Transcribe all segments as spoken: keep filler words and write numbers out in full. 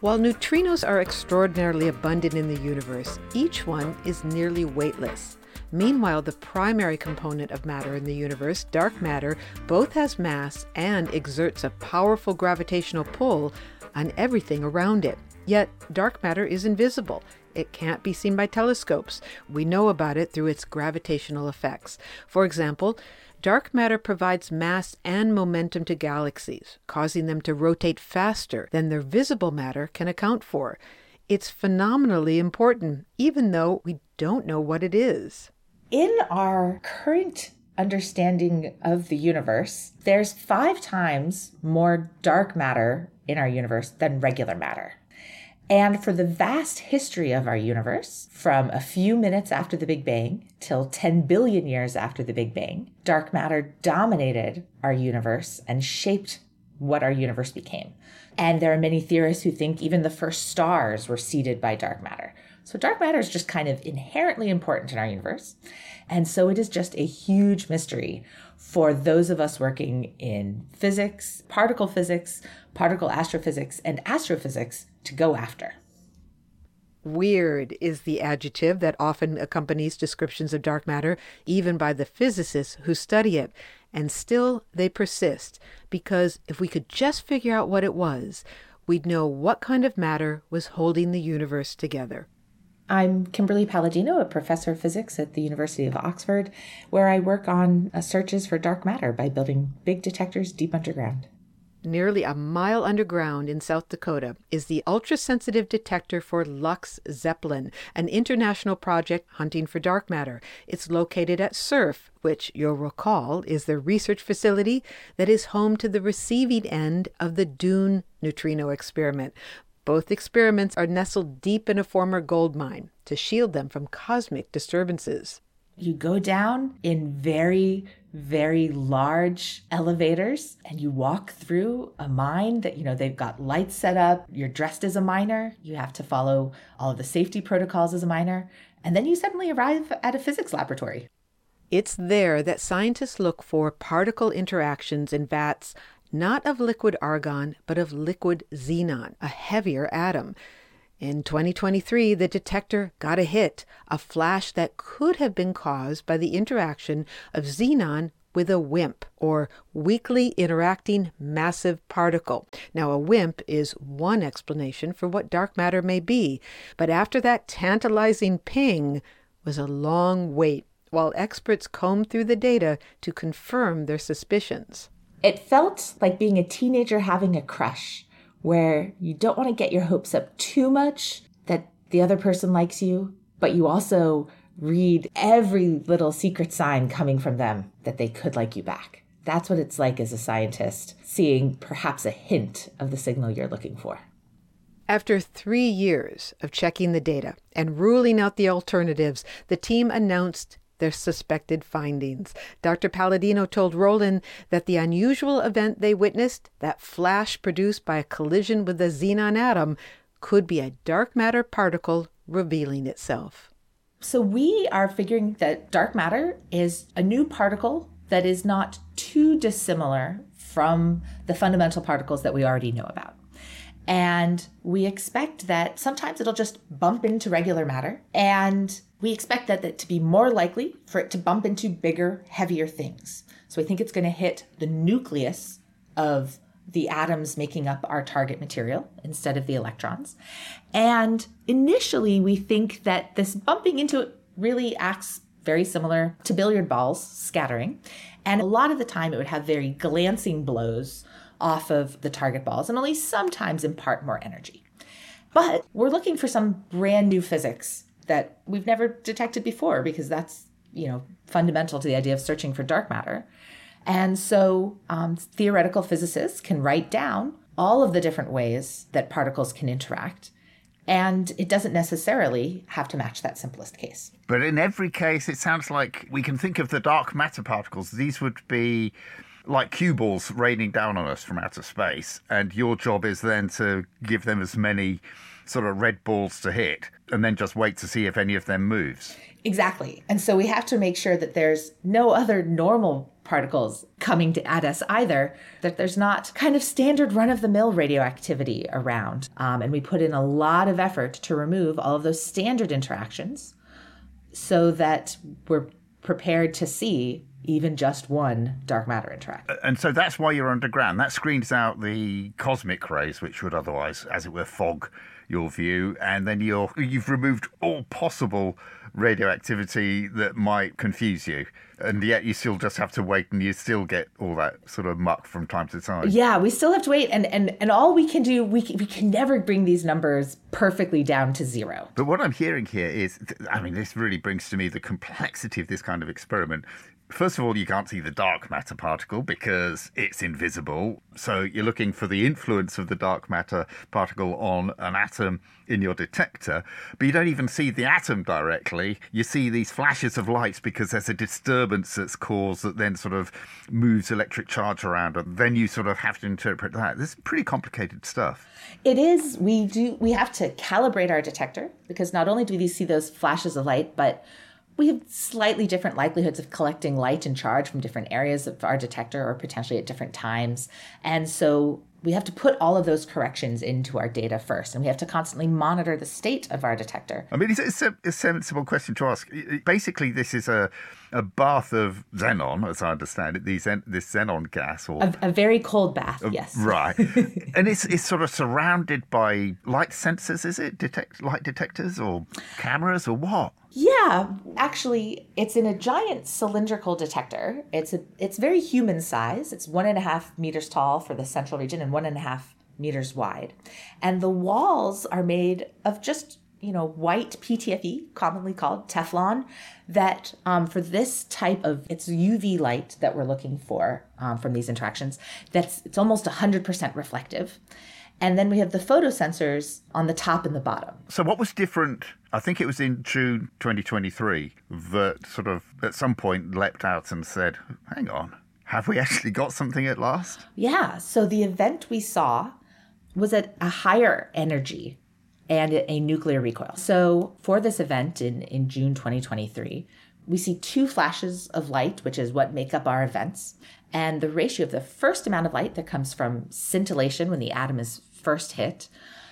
While neutrinos are extraordinarily abundant in the universe, each one is nearly weightless. Meanwhile, the primary component of matter in the universe, dark matter, both has mass and exerts a powerful gravitational pull on everything around it. Yet, dark matter is invisible. It can't be seen by telescopes. We know about it through its gravitational effects. For example, dark matter provides mass and momentum to galaxies, causing them to rotate faster than their visible matter can account for. It's phenomenally important, even though we don't know what it is. In our current understanding of the universe, there's five times more dark matter in our universe than regular matter. And for the vast history of our universe, from a few minutes after the Big Bang till ten billion years after the Big Bang, dark matter dominated our universe and shaped what our universe became. And there are many theorists who think even the first stars were seeded by dark matter. So dark matter is just kind of inherently important in our universe. And so it is just a huge mystery for those of us working in physics, particle physics, particle astrophysics, and astrophysics to go after. Weird is the adjective that often accompanies descriptions of dark matter, even by the physicists who study it. And still, they persist, because if we could just figure out what it was, we'd know what kind of matter was holding the universe together. I'm Kimberly Palladino, a professor of physics at the University of Oxford, where I work on uh, searches for dark matter by building big detectors deep underground. Nearly a mile underground in South Dakota is the ultra-sensitive detector for LUX-ZEPLIN, an international project hunting for dark matter. It's located at SURF, which you'll recall is the research facility that is home to the receiving end of the DUNE neutrino experiment. Both experiments are nestled deep in a former gold mine to shield them from cosmic disturbances. You go down in very, very large elevators and you walk through a mine that, you know, they've got lights set up. You're dressed as a miner. You have to follow all of the safety protocols as a miner. And then you suddenly arrive at a physics laboratory. It's there that scientists look for particle interactions in vats, not of liquid argon, but of liquid xenon, a heavier atom. In twenty twenty-three, the detector got a hit, a flash that could have been caused by the interaction of xenon with a WIMP, or weakly interacting massive particle. Now, a WIMP is one explanation for what dark matter may be, but after that tantalizing ping was a long wait, while experts combed through the data to confirm their suspicions. It felt like being a teenager having a crush, where you don't want to get your hopes up too much that the other person likes you, but you also read every little secret sign coming from them that they could like you back. That's what it's like as a scientist, seeing perhaps a hint of the signal you're looking for. After three years of checking the data and ruling out the alternatives, the team announced their suspected findings. Doctor Palladino told Roland that the unusual event they witnessed, that flash produced by a collision with a xenon atom, could be a dark matter particle revealing itself. So we are figuring that dark matter is a new particle that is not too dissimilar from the fundamental particles that we already know about. And we expect that sometimes it'll just bump into regular matter, and we expect that, that to be more likely for it to bump into bigger, heavier things. So we think it's going to hit the nucleus of the atoms making up our target material instead of the electrons. And initially, we think that this bumping into it really acts very similar to billiard balls scattering. And a lot of the time, it would have very glancing blows off of the target balls and only sometimes impart more energy. But we're looking for some brand new physics that we've never detected before, because that's, you know, fundamental to the idea of searching for dark matter. And so um, theoretical physicists can write down all of the different ways that particles can interact, and it doesn't necessarily have to match that simplest case. But in every case, it sounds like we can think of the dark matter particles. These would be like cue balls raining down on us from outer space, and your job is then to give them as many sort of red balls to hit and then just wait to see if any of them moves. Exactly. And so we have to make sure that there's no other normal particles coming to, at us either, that there's not kind of standard run-of-the-mill radioactivity around. Um, and we put in a lot of effort to remove all of those standard interactions so that we're prepared to see even just one dark matter interaction. And so that's why you're underground. That screens out the cosmic rays, which would otherwise, as it were, fog your view. And then you're, you've removed all possible radioactivity that might confuse you. And yet you still just have to wait, and you still get all that sort of muck from time to time. Yeah, we still have to wait. And and, and all we can do, we can, we can never bring these numbers perfectly down to zero. But what I'm hearing here is, I mean, this really brings to me the complexity of this kind of experiment. First of all, you can't see the dark matter particle because it's invisible. So you're looking for the influence of the dark matter particle on an atom in your detector, but you don't even see the atom directly. You see these flashes of light because there's a disturbance that's caused that then sort of moves electric charge around, and then you sort of have to interpret that. This is pretty complicated stuff. It is. We do. We have to calibrate our detector because not only do we see those flashes of light, but we have slightly different likelihoods of collecting light and charge from different areas of our detector or potentially at different times. And so we have to put all of those corrections into our data first, and we have to constantly monitor the state of our detector. I mean, it's, it's a, a sensible question to ask. Basically, this is a, a bath of xenon, as I understand it, these, this xenon gas. Or A, a very cold bath, uh, yes. Right. And it's it's sort of surrounded by light sensors, is it? Detect light detectors or cameras or what? Yeah, actually, it's in a giant cylindrical detector. It's a it's very human size. It's one and a half meters tall for the central region and one and a half meters wide. And the walls are made of just, you know, white P T F E, commonly called Teflon, that um, for this type of, it's U V light that we're looking for um, from these interactions, that's it's almost one hundred percent reflective. And then we have the photosensors on the top and the bottom. So what was different? I think it was in June twenty twenty-three that sort of at some point leapt out and said, hang on, have we actually got something at last? Yeah. So the event we saw was at a higher energy and a nuclear recoil. So for this event in, in June twenty twenty-three, we see two flashes of light, which is what make up our events. And the ratio of the first amount of light that comes from scintillation when the atom is first hit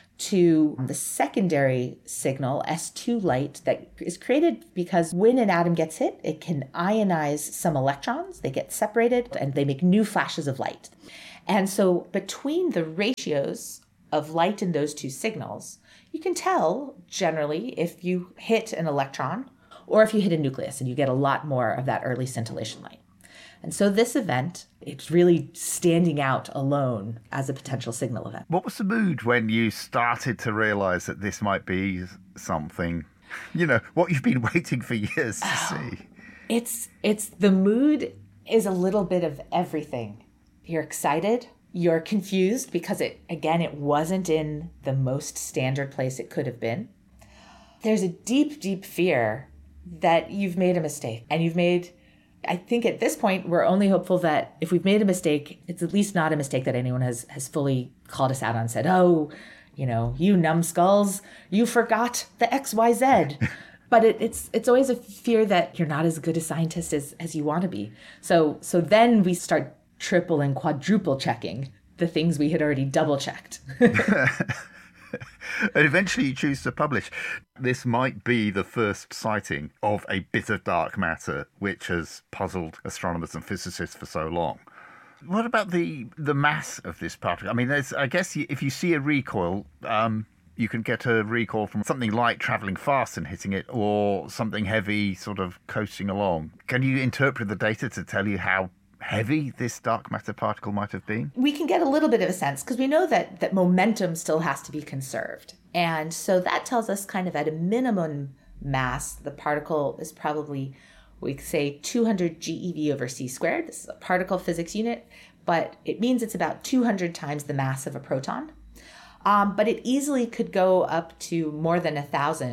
to the secondary signal, S two light, that is created because when an atom gets hit, it can ionize some electrons. They get separated and they make new flashes of light. And so between the ratios of light in those two signals, you can tell generally if you hit an electron or if you hit a nucleus, and you get a lot more of that early scintillation light. And so this event, it's really standing out alone as a potential signal event. What was the mood when you started to realize that this might be something, you know, what you've been waiting for years to Oh, see? It's, it's, the mood is a little bit of everything. You're excited. You're confused because it, again, it wasn't in the most standard place it could have been. There's a deep, deep fear that you've made a mistake, and you've made, I think at this point, we're only hopeful that if we've made a mistake, it's at least not a mistake that anyone has, has fully called us out on, said, oh, you know, you numbskulls, you forgot the X Y Z. But it, it's it's always a fear that you're not as good a scientist as, as you want to be. So so then we start triple and quadruple checking the things we had already double checked. And eventually you choose to publish. This might be the first sighting of a bit of dark matter which has puzzled astronomers and physicists for so long. What about the the mass of this particle? I mean, there's, I guess if you see a recoil, um, you can get a recoil from something light traveling fast and hitting it, or something heavy sort of coasting along. Can you interpret the data to tell you how heavy this dark matter particle might have been? We can get a little bit of a sense because we know that that momentum still has to be conserved. And so that tells us kind of at a minimum mass, the particle is probably, we could say two hundred G E V over C squared. This is a particle physics unit, but it means it's about two hundred times the mass of a proton. Um, but it easily could go up to more than a thousand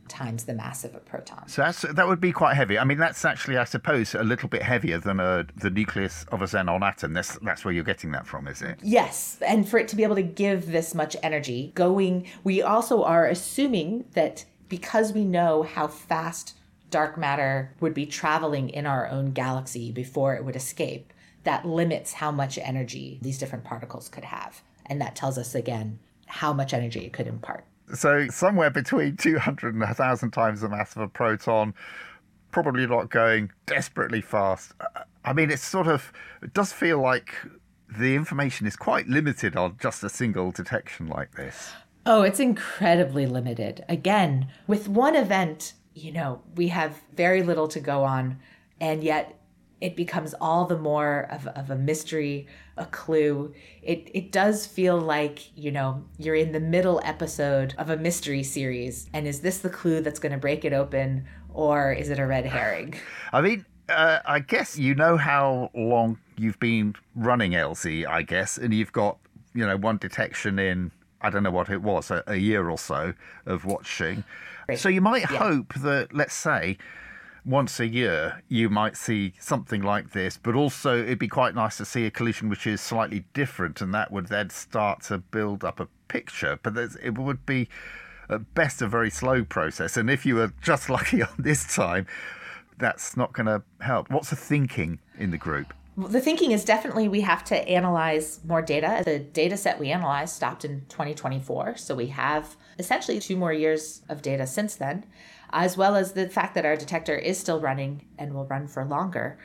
times the mass of a proton. So that's, that would be quite heavy. I mean, that's actually, I suppose, a little bit heavier than a, the nucleus of a xenon atom. That's, that's where you're getting that from, is it? Yes. And for it to be able to give this much energy going, we also are assuming that because we know how fast dark matter would be traveling in our own galaxy before it would escape, that limits how much energy these different particles could have. And that tells us, again, how much energy it could impart. So somewhere between two hundred and one thousand times the mass of a proton, probably not going desperately fast. I mean, it's sort of, it does feel like the information is quite limited on just a single detection like this. Oh, it's incredibly limited. Again, with one event, you know, we have very little to go on, and yet it becomes all the more of, of a mystery, a clue. It it does feel like, you know, you're in the middle episode of a mystery series. And is this the clue that's going to break it open, or is it a red herring? I mean, uh, I guess you know how long you've been running L Z, I guess, and you've got, you know, one detection in, I don't know what it was, a, a year or so of watching. Right. So you might yeah. hope that, let's say, once a year, you might see something like this, but also it'd be quite nice to see a collision which is slightly different, and that would then start to build up a picture. But it would be, at best, a very slow process. And if you were just lucky on this time, that's not going to help. What's the thinking in the group? Well, the thinking is definitely we have to analyze more data. The data set we analyzed stopped in twenty twenty-four, so we have essentially two more years of data since then, as well as the fact that our detector is still running and will run for longer.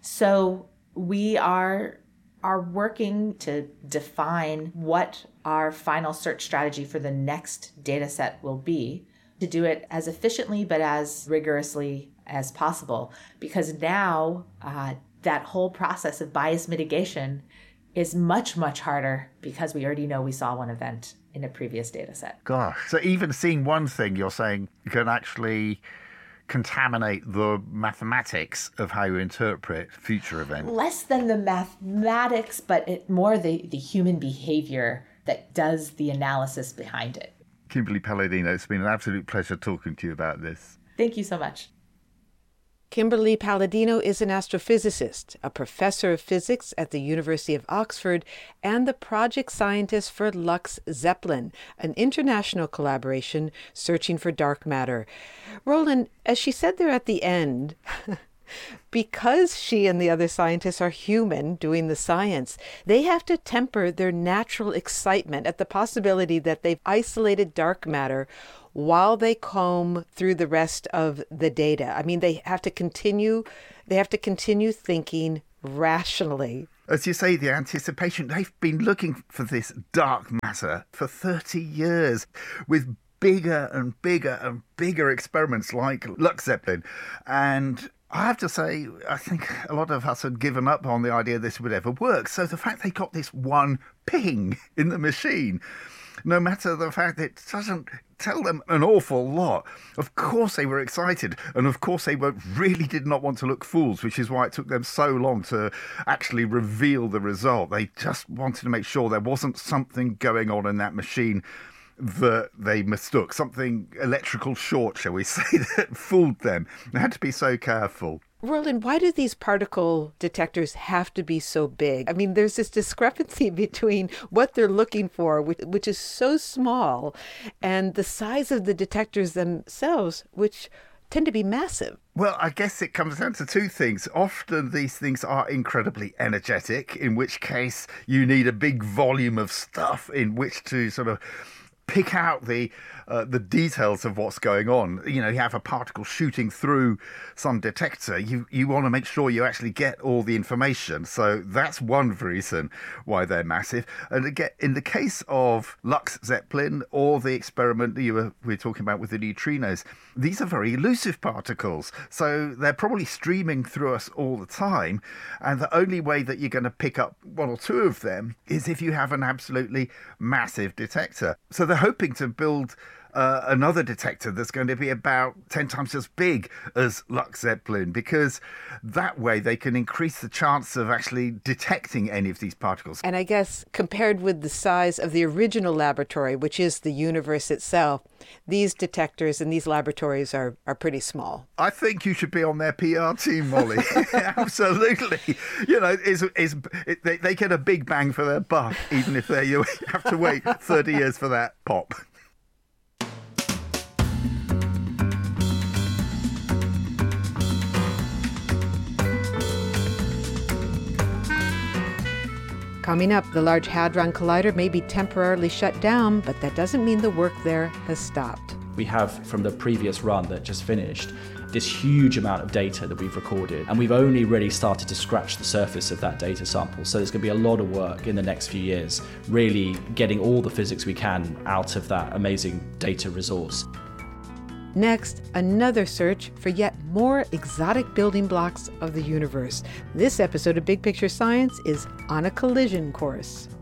So we are are working to define what our final search strategy for the next data set will be, to do it as efficiently but as rigorously as possible, because now uh, that whole process of bias mitigation is much, much harder because we already know we saw one event in a previous data set. Gosh. So even seeing one thing, you're saying, can actually contaminate the mathematics of how you interpret future events? Less than the mathematics, but it, more the, the human behavior that does the analysis behind it. Kimberly Palladino, it's been an absolute pleasure talking to you about this. Thank you so much. Kimberly Palladino is an astrophysicist, a professor of physics at the University of Oxford, and the project scientist for LUX-ZEPLIN, an international collaboration searching for dark matter. Roland, as she said there at the end, because she and the other scientists are human doing the science, they have to temper their natural excitement at the possibility that they've isolated dark matter while they comb through the rest of the data. I mean, they have to continue, they have to continue thinking rationally. As you say, the anticipation, they've been looking for this dark matter for thirty years with bigger and bigger and bigger experiments like LUX-ZEPLIN. And I have to say, I think a lot of us had given up on the idea this would ever work. So the fact they got this one ping in the machine, no matter the fact that it doesn't tell them an awful lot. Of course they were excited, and of course they were, really did not want to look fools, which is why it took them so long to actually reveal the result. They just wanted to make sure there wasn't something going on in that machine that they mistook, something electrical short, shall we say, that fooled them. They had to be so careful. Roland, why do these particle detectors have to be so big? I mean, there's this discrepancy between what they're looking for, which, which is so small, and the size of the detectors themselves, which tend to be massive. Well, I guess it comes down to two things. Often these things are incredibly energetic, in which case you need a big volume of stuff in which to sort of pick out the uh, the details of what's going on. You know, you have a particle shooting through some detector. You you want to make sure you actually get all the information. So that's one reason why they're massive. And again, in the case of LUX-ZEPLIN or the experiment you were we were talking about with the neutrinos, these are very elusive particles. So they're probably streaming through us all the time. And the only way that you're going to pick up one or two of them is if you have an absolutely massive detector. So they're hoping to build uh, another detector that's going to be about ten times as big as Lux Zeppelin, because that way they can increase the chance of actually detecting any of these particles. And I guess compared with the size of the original laboratory, which is the universe itself, these detectors and these laboratories are, are pretty small. I think you should be on their P R team, Molly. Absolutely. You know, it's, it's, it, they, they get a big bang for their buck, even if they you have to wait thirty years for that pop. Coming up, the Large Hadron Collider may be temporarily shut down, but that doesn't mean the work there has stopped. We have, from the previous run that just finished, this huge amount of data that we've recorded, and we've only really started to scratch the surface of that data sample. So there's going to be a lot of work in the next few years, really getting all the physics we can out of that amazing data resource. Next, another search for yet more exotic building blocks of the universe. This episode of Big Picture Science is on a collision course.